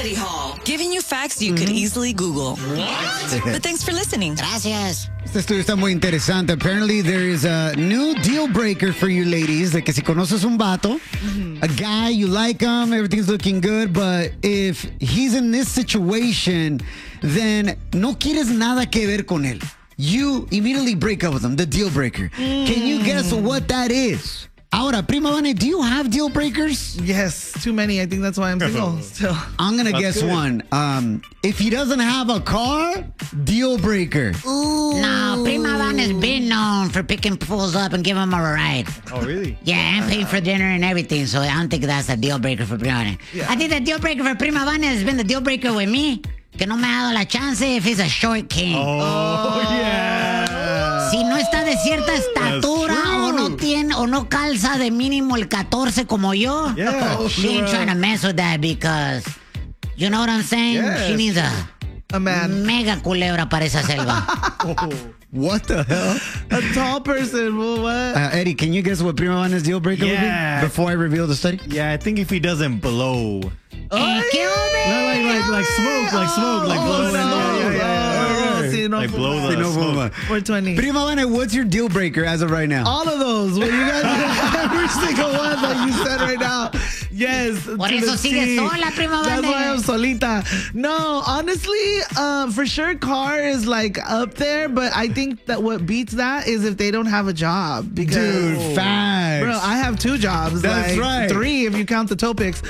Study Hall, giving you facts you could easily Google. What? But thanks for listening. Gracias. Este estudio está muy interesante. Apparently, there is a new deal breaker for you ladies. De que si conoces un vato, a guy, you like him, everything's looking good, but if he's in this situation, then no quieres nada que ver con él. You immediately break up with him, the deal breaker. Can you guess what that is? Ahora, Prima Vane, do you have deal breakers? Yes, too many. I think that's why I'm single still. I'm going to guess good. one. If he doesn't have a car, deal breaker. No, Prima Vanna's been known for picking fools up and giving them a ride. Oh, really? Yeah, and paying for dinner and everything, so I don't think that's a deal breaker for Prima Vanna. Yeah. I think the deal breaker for Prima Vanna has been the deal breaker with me, que no me ha dado la chance if he's a short king. Oh, yeah. Si no está de cierta estatura o no tiene o no calza de mínimo el 14 como yo, Yeah. she ain't trying to mess with that because, you know what I'm saying? Yes. She needs A man. mega culebra para esa selva. What the hell? A tall person. Well, what? Eddie, can you guess what Prima Vanna's deal breaker would Yeah. be before I reveal the study? Yeah, I think if he doesn't blow. ¿Qué hombre? No, like smoke, like blow. See, no Like blow fuma. the smoke. 420. Prima Vanna, what's your deal breaker as of right now? All of those. Well, you guys, every single one that you said right now. Yes. Por to eso the sigue T. sola, Prima That's Vanna. why I'm solita. No, honestly, for sure, car is like up there, but I think that what beats that is if they don't have a job. Because, Dude, facts. bro, I have 2 jobs. That's like, right. 3 if you count the Topics.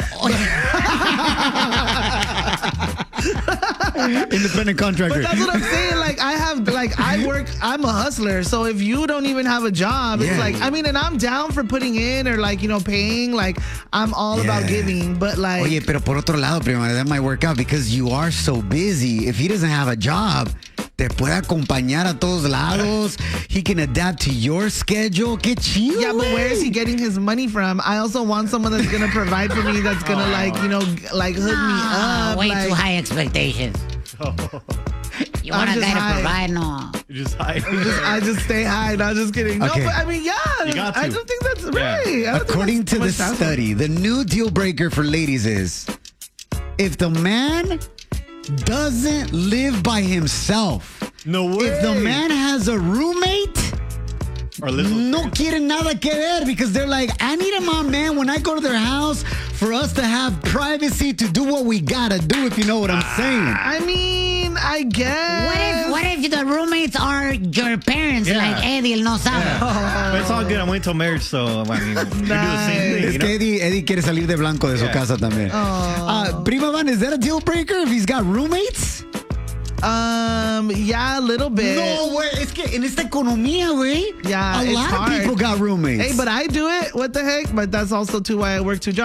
Independent contractor. But that's what I'm saying. Like, I work, I'm a hustler. So if you don't even have a job, Yeah. it's like, I mean, and I'm down for putting in or like, paying. Like, I'm all about Yeah. giving. But like, Oye, pero por otro lado, Prima Vanna, that might work out because you are so busy. If he doesn't have a job, te puede acompañar a todos lados. He can adapt to your schedule. Qué chido. yeah, but where is he güey. getting his money from? I also want someone that's going to provide for me, that's going to like hook me up. Way like, too high expectations. You want I'm a just guy high. to provide? No. You just hide. I just stay high. Not just kidding. No, Okay. but I mean, yeah. You got I to. don't think that's Yeah. right. I don't think According that's to too the much hassle. study, the new deal breaker for ladies is if the man doesn't live by himself. No way. If the man has a roommate, Or live with no parents. quieren nada que ver because they're like, I need my man when I go to their house for us to have privacy to do what we gotta do, if you know what I'm saying. I mean, I guess. What if the roommates are your parents? Yeah. Like Eddie, él no sabe. But it's all good. I'm waiting till marriage, so I mean, you do the same thing. Es You que know? Eddie quiere salir de blanco de su Yeah. casa también. Prima Van, is that a deal breaker if he's got roommates? Yeah, a little bit. No, güey. Es que en esta economía, güey. Yeah, a it's lot hard. of people got roommates. Hey, but I do it. What the heck? But that's also too why I work 2 jobs.